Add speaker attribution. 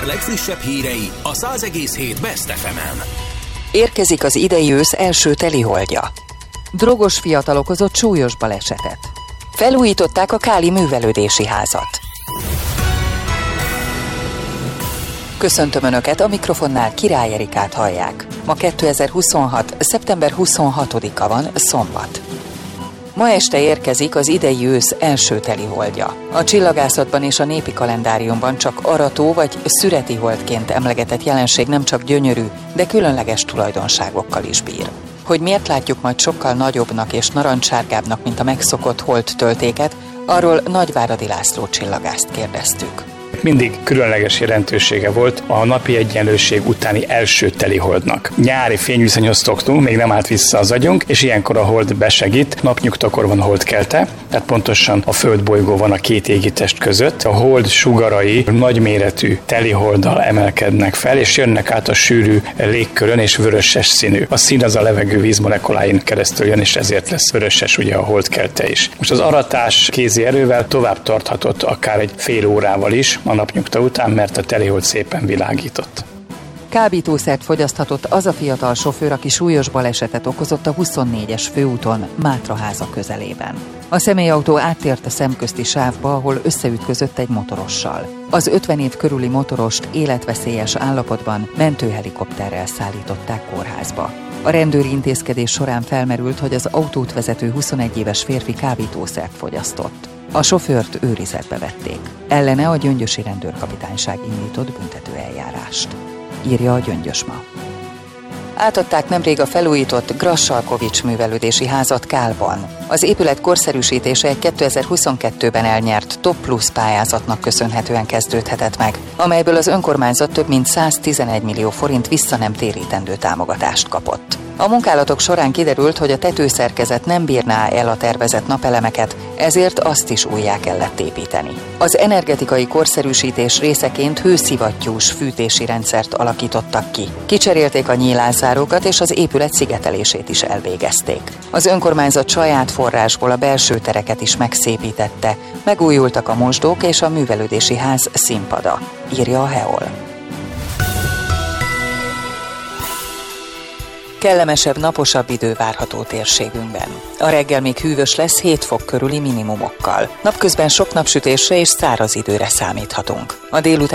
Speaker 1: legfrissebb hírei a 100,7 Best FM-en.
Speaker 2: Érkezik az idei ősz első teliholdja. Drogos fiatal okozott súlyos balesetet. Felújították a Káli művelődési házat. Köszöntöm Önöket, a mikrofonnál Király Erikát hallják. Ma 2026. szeptember 26-a van, szombat. Ma este érkezik az idei ősz első teliholdja. A csillagászatban és a népi kalendáriumban csak arató vagy szüreti holdként emlegetett jelenség nem csak gyönyörű, de különleges tulajdonságokkal is bír. Hogy miért látjuk majd sokkal nagyobbnak és narancssárgábbnak, mint a megszokott holdtöltéket, arról Nagyváradi László csillagászt kérdeztük.
Speaker 3: Mindig különleges jelentősége volt a napi egyenlőség utáni első teliholdnak. Nyári fényviszonyhoz szoktunk, még nem állt vissza az agyunk, és ilyenkor a hold besegít. Napnyugtakor van holdkelte, tehát pontosan a földbolygó van a két égitest között. A hold sugarai nagyméretű teliholddal emelkednek fel, és jönnek át a sűrű légkörön, és vöröses színű. A szín az a levegő vízmolekuláin keresztül jön, és ezért lesz vöröses ugye a holdkelte is. Most az aratás kézi erővel tovább tarthatott akár egy fél órával is a napnyugta után, mert a telihold szépen világított.
Speaker 2: Kábítószert fogyaszthatott az a fiatal sofőr, aki súlyos balesetet okozott a 24-es főúton Mátraháza közelében. A személyautó áttért a szemközti sávba, ahol összeütközött egy motorossal. Az 50 év körüli motorost életveszélyes állapotban mentőhelikopterrel szállították kórházba. A rendőri intézkedés során felmerült, hogy az autót vezető 21 éves férfi kábítószert fogyasztott. A sofőrt őrizetbe vették. Ellene a gyöngyösi rendőrkapitányság indított büntetőeljárást. Írja a Gyöngyös Ma. Átadták nemrég a felújított Grassalkovich művelődési házat Kálban. Az épület korszerűsítése egy 2022-ben elnyert Top Plus pályázatnak köszönhetően kezdődhetett meg, amelyből az önkormányzat több mint 111 millió forint vissza nem térítendő támogatást kapott. A munkálatok során kiderült, hogy a tetőszerkezet nem bírná el a tervezett napelemeket, ezért azt is újjá kellett építeni. Az energetikai korszerűsítés részeként hőszivattyús fűtési rendszert alakítottak ki. Kicserélték a nyílászárókat, és az épület szigetelését is elvégezték. Az önkormányzat saját forrásból a belső tereket is megszépítette, megújultak a mosdók és a művelődési ház színpada, írja a Heol. Kellemesebb, naposabb idő várható térségünkben. A reggel még hűvös lesz 7 fok körüli minimumokkal. Napközben sok napsütésre és száraz időre számíthatunk. A délután